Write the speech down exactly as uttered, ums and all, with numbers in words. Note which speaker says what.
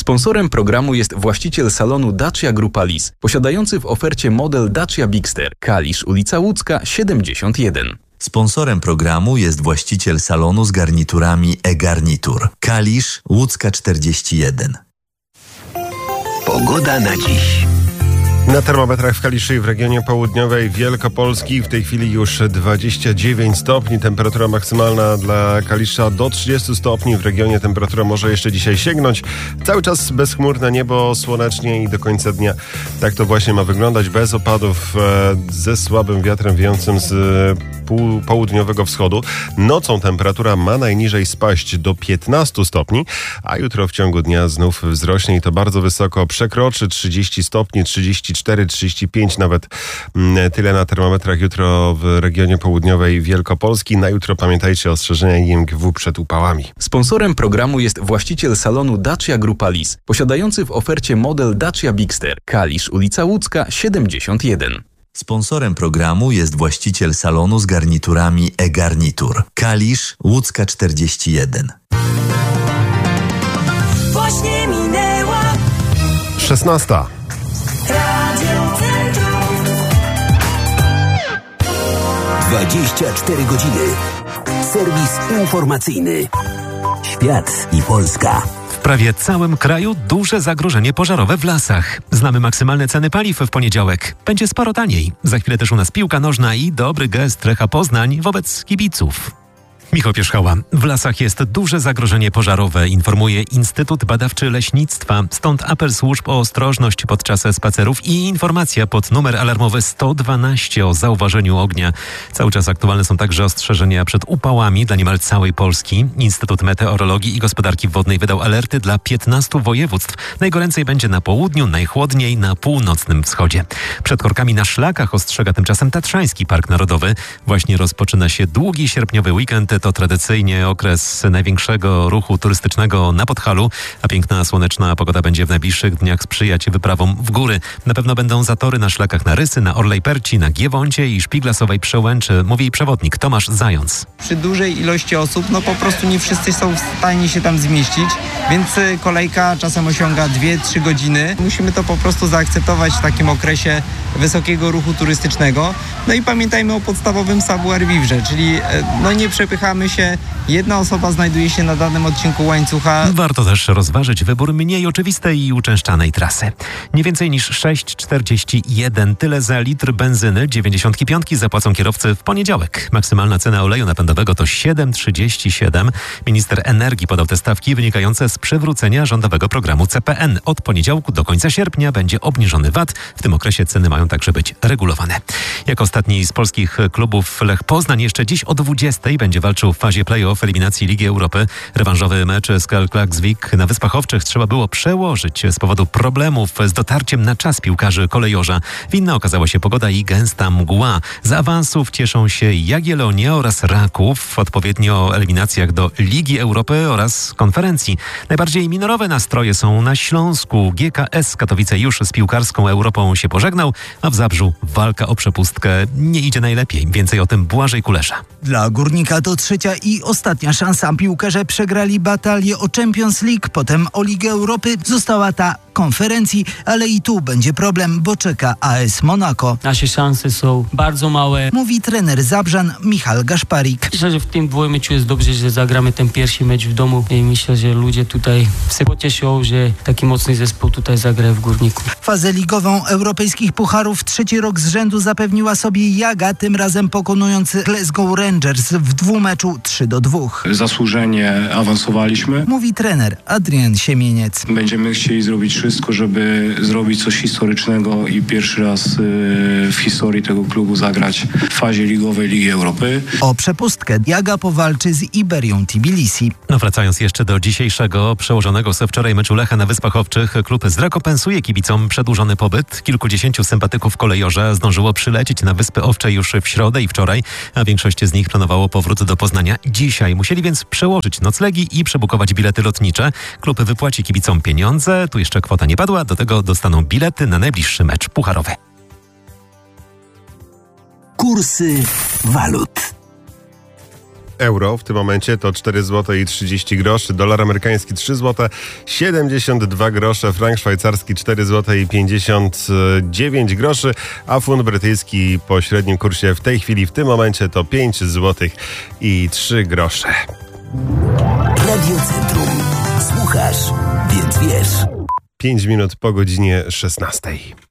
Speaker 1: Sponsorem programu jest właściciel salonu Dacia Grupa Lis, posiadający w ofercie model Dacia Bigster, Kalisz, ulica Łódzka siedemdziesiąt jeden.
Speaker 2: Sponsorem programu jest właściciel salonu z garniturami e-garnitur, Kalisz, Łódzka czterdzieści jeden.
Speaker 3: Pogoda na dziś.
Speaker 4: Na termometrach w Kaliszu i w regionie południowej Wielkopolski w tej chwili już dwadzieścia dziewięć stopni. Temperatura maksymalna dla Kalisza do trzydziestu stopni. W regionie temperatura może jeszcze dzisiaj sięgnąć. Cały czas bezchmurne niebo, słonecznie i do końca dnia. Tak to właśnie ma wyglądać, bez opadów, ze słabym wiatrem wiejącym z pół, południowego wschodu. Nocą temperatura ma najniżej spaść do piętnastu stopni, a jutro w ciągu dnia znów wzrośnie i to bardzo wysoko. Przekroczy trzydzieści stopni, trzydzieści cztery, trzydzieści pięć, nawet tyle na termometrach jutro w regionie południowej Wielkopolski. Na jutro pamiętajcie o ostrzeżenia I M G W przed upałami.
Speaker 1: Sponsorem programu jest właściciel salonu Dacia Grupa Lis, posiadający w ofercie model Dacia Bigster, Kalisz, ulica Łódzka siedemdziesiąt jeden.
Speaker 2: Sponsorem programu jest właściciel salonu z garniturami e-garnitur, Kalisz, Łódzka czterdzieści jeden.
Speaker 5: Właśnie minęła
Speaker 4: szesnasta.
Speaker 3: dwadzieścia cztery godziny. Serwis informacyjny. Świat i Polska.
Speaker 6: W prawie całym kraju duże zagrożenie pożarowe w lasach. Znamy maksymalne ceny paliw w poniedziałek. Będzie sporo taniej. Za chwilę też u nas piłka nożna i dobry gest Lecha Poznań wobec kibiców. Michał Pierzchała. W lasach jest duże zagrożenie pożarowe, informuje Instytut Badawczy Leśnictwa. Stąd apel służb o ostrożność podczas spacerów i informacja pod numer alarmowy sto dwanaście o zauważeniu ognia. Cały czas aktualne są także ostrzeżenia przed upałami dla niemal całej Polski. Instytut Meteorologii i Gospodarki Wodnej wydał alerty dla piętnastu województw. Najgoręcej będzie na południu, najchłodniej na północnym wschodzie. Przed korkami na szlakach ostrzega tymczasem Tatrzański Park Narodowy. Właśnie rozpoczyna się długi sierpniowy weekend. To tradycyjnie okres największego ruchu turystycznego na Podhalu, a piękna, słoneczna pogoda będzie w najbliższych dniach sprzyjać wyprawom w góry. Na pewno będą zatory na szlakach na Rysy, na Orlej Perci, na Giewoncie i Szpiglasowej Przełęczy, mówi przewodnik Tomasz Zając.
Speaker 7: Przy dużej ilości osób, no po prostu nie wszyscy są w stanie się tam zmieścić, więc kolejka czasem osiąga dwie trzy godziny. Musimy to po prostu zaakceptować w takim okresie wysokiego ruchu turystycznego. No i pamiętajmy o podstawowym savoir-vivre, czyli no nie przepychamy się, jedna osoba znajduje się na danym odcinku łańcucha.
Speaker 6: Warto też rozważyć wybór mniej oczywistej i uczęszczanej trasy. Nie więcej niż sześć czterdzieści jeden. Tyle za litr benzyny dziewięćdziesiąt pięć zapłacą kierowcy w poniedziałek. Maksymalna cena oleju napędowego to siedem trzydzieści siedem. Minister energii podał te stawki wynikające z przywrócenia rządowego programu C P N. Od poniedziałku do końca sierpnia będzie obniżony V A T. W tym okresie ceny mają także być regulowane. Jak ostatni z polskich klubów Lech Poznań jeszcze dziś o dwudziestej będzie walczył w fazie play-off eliminacji Ligi Europy. Rewanżowy mecz z Klaksvik na Wyspach Owczych trzeba było przełożyć z powodu problemów z dotarciem na czas piłkarzy kolejorza. Winna okazała się pogoda i gęsta mgła. Z awansów cieszą się Jagiellonia oraz Raków w odpowiednio eliminacjach do Ligi Europy oraz konferencji. Najbardziej minorowe nastroje są na Śląsku. G K S Katowice już z piłkarską Europą się pożegnał, a w Zabrzu walka o przepustkę nie idzie najlepiej. Więcej o tym Błażej Kulesza.
Speaker 8: Dla Górnika to trzecia i ostatnia szansa. Piłkarze przegrali batalię o Champions League, potem o Ligę Europy. Została ta konferencji, ale i tu będzie problem, bo czeka A S Monaco.
Speaker 9: Nasze szanse są bardzo małe.
Speaker 8: Mówi trener Zabrzan Michal Gaszparik.
Speaker 9: Myślę, że w tym dwóch meczu jest dobrze, że zagramy ten pierwszy mecz w domu i myślę, że ludzie tutaj się pocieszą, że taki mocny zespół tutaj zagra w Górniku.
Speaker 8: Fazę ligową europejskich pucharów trzeci rok z rzędu zapewniła sobie Jaga, tym razem pokonując Glasgow Rangers w dwumeczu trzy do dwóch.
Speaker 10: Zasłużenie awansowaliśmy.
Speaker 8: Mówi trener Adrian Siemieniec.
Speaker 10: Będziemy chcieli zrobić wszystko, żeby zrobić coś historycznego i pierwszy raz w historii tego klubu zagrać w fazie ligowej Ligi Europy.
Speaker 8: O przepustkę Jaga powalczy z Iberią Tbilisi.
Speaker 6: No wracając jeszcze do dzisiejszego przełożonego ze wczoraj meczu Lecha na Wyspach Owczych, klub zrekompensuje kibicom przedłużony pobyt. Kilkudziesięciu sympatyków kolejorza zdążyło przylecieć na Wyspy Owcze już w środę i wczoraj, a większość z nich planowało powrót do Poznania dzisiaj. Musieli więc przełożyć noclegi i przebukować bilety lotnicze. Klub wypłaci kibicom pieniądze, tu jeszcze kwota nie padła, do tego dostaną bilety na najbliższy mecz pucharowy.
Speaker 3: Kursy walut.
Speaker 4: Euro w tym momencie to cztery złote i trzydzieści groszy, dolar amerykański trzy złote siedemdziesiąt dwa grosze, frank szwajcarski cztery złote i pięćdziesiąt dziewięć groszy, a funt brytyjski po średnim kursie w tej chwili, w tym momencie to pięć złotych i trzy grosze.
Speaker 3: Radio Centrum. Słuchasz, więc wiesz.
Speaker 4: pięć minut po godzinie szesnastej.